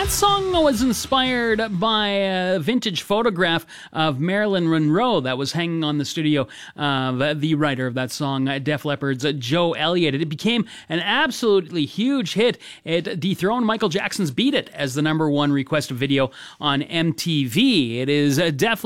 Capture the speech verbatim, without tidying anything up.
That song was inspired by a vintage photograph of Marilyn Monroe that was hanging on the studio of the writer of that song, Def Leppard's Joe Elliott. It became an absolutely huge hit. It dethroned Michael Jackson's Beat It as the number one requested video on M T V. It is Def